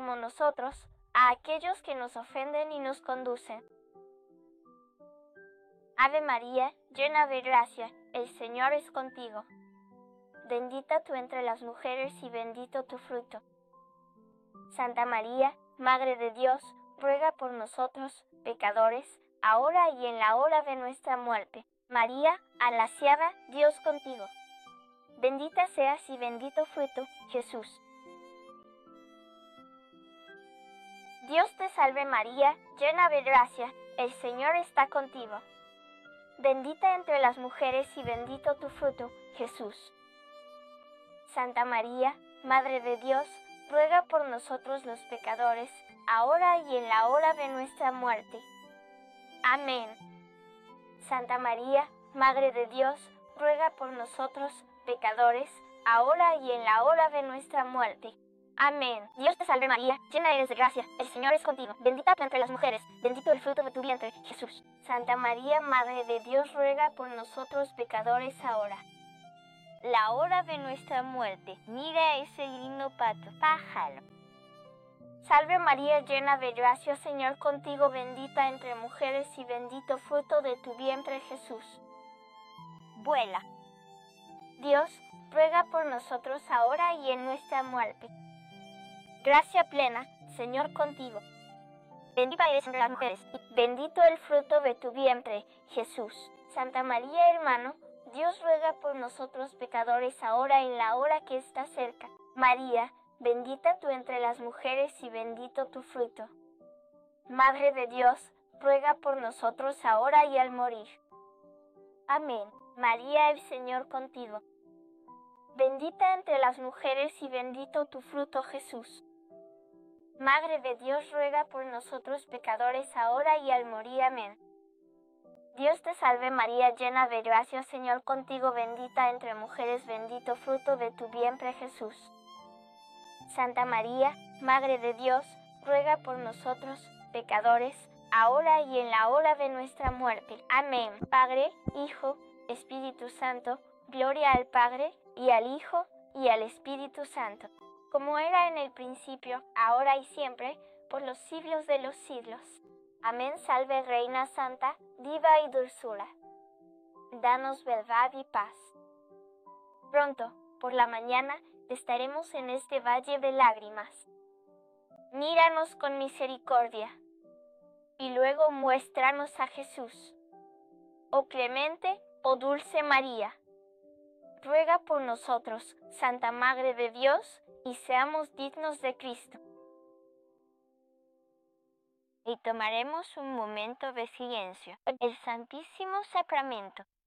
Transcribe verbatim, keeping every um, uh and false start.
como nosotros, a aquellos que nos ofenden y nos conducen. Ave María, llena de gracia, el Señor es contigo. Bendita tú entre las mujeres y bendito tu fruto. Santa María, Madre de Dios, ruega por nosotros, pecadores, ahora y en la hora de nuestra muerte. María, agraciada, Dios contigo. Bendita seas y bendito fruto, Jesús. Dios te salve María, llena de gracia, el Señor está contigo. Bendita entre las mujeres y bendito tu fruto, Jesús. Santa María, Madre de Dios, ruega por nosotros los pecadores, ahora y en la hora de nuestra muerte. Amén. Santa María, Madre de Dios, ruega por nosotros, pecadores, ahora y en la hora de nuestra muerte. Amén. Dios te salve María, llena eres de gracia, el Señor es contigo. Bendita tú entre las mujeres, bendito el fruto de tu vientre, Jesús. Santa María, Madre de Dios, ruega por nosotros pecadores ahora. La hora de nuestra muerte. Mira ese lindo pato, pájaro. Salve María, llena de gracia, Señor contigo, bendita entre mujeres y bendito fruto de tu vientre, Jesús. Vuela. Dios, ruega por nosotros ahora y en nuestra muerte. Gracia plena, Señor contigo. Bendita eres entre las mujeres, y bendito el fruto de tu vientre, Jesús. Santa María, hermano, Dios ruega por nosotros pecadores ahora y en la hora que está cerca. María, bendita tú entre las mujeres y bendito tu fruto. Madre de Dios, ruega por nosotros ahora y al morir. Amén. María, el Señor contigo. Bendita entre las mujeres y bendito tu fruto, Jesús. Madre de Dios, ruega por nosotros pecadores ahora y al morir. Amén. Dios te salve María, llena de gracia, Señor contigo, bendita entre mujeres, bendito fruto de tu vientre, Jesús. Santa María, Madre de Dios, ruega por nosotros, pecadores, ahora y en la hora de nuestra muerte. Amén. Padre, Hijo, Espíritu Santo, gloria al Padre, y al Hijo, y al Espíritu Santo, como era en el principio, ahora y siempre, por los siglos de los siglos. Amén. Salve Reina Santa, diva y dulzura. Danos verdad y paz. Pronto, por la mañana, estaremos en este valle de lágrimas. Míranos con misericordia, y luego muéstranos a Jesús. Oh clemente, oh dulce María, ruega por nosotros, Santa Madre de Dios, y seamos dignos de Cristo. Y tomaremos un momento de silencio. El Santísimo Sacramento.